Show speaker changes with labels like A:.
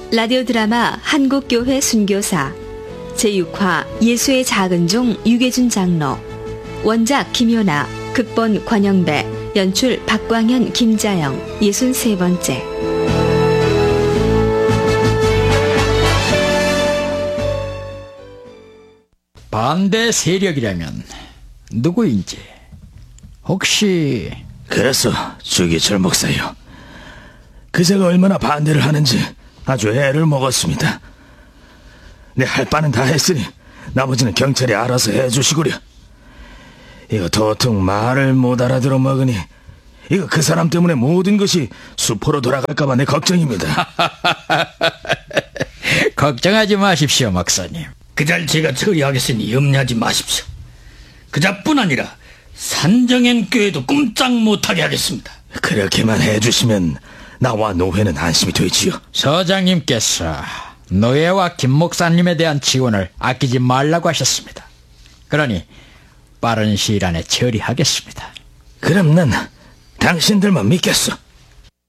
A: 라디오 드라마 한국교회 순교사 제6화 예수의 작은 종 유계준 장로. 원작 김효나, 극본 권영배, 연출 박광현, 김자영. 63번째.
B: 반대 세력이라면 누구인지 혹시...
C: 그래서 주기철 목사요, 그새가 얼마나 반대를 하는지 아주 애를 먹었습니다. 내 할 바는 다 했으니 나머지는 경찰이 알아서 해주시구려. 이거 도통 말을 못 알아들어 먹으니 이거 그 사람 때문에 모든 것이 수포로 돌아갈까봐 내 걱정입니다.
B: 걱정하지 마십시오, 목사님.
D: 그잘 제가 처리하겠으니 염려하지 마십시오. 그자뿐 아니라 산정엔 교회도 꼼짝 못하게 하겠습니다.
C: 그렇게만 해주시면 나와 노회는 안심이 되지요.
B: 서장님께서 노예와 김 목사님에 대한 지원을 아끼지 말라고 하셨습니다. 그러니 빠른 시일 안에 처리하겠습니다.
C: 그럼 난 당신들만 믿겠어.